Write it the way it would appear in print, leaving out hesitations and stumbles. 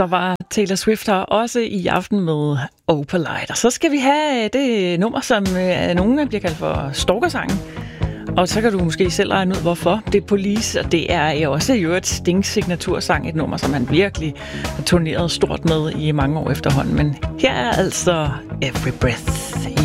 Så var Taylor Swift her også i aften med Opalite. Og så skal vi have det nummer, som nogen bliver kaldt for stalkersangen. Og så kan du måske selv regne ud, hvorfor. Det er Police, og det er jo også et Stings signatursang, et nummer, som han virkelig har turneret stort med i mange år efterhånden. Men her er altså Every Breath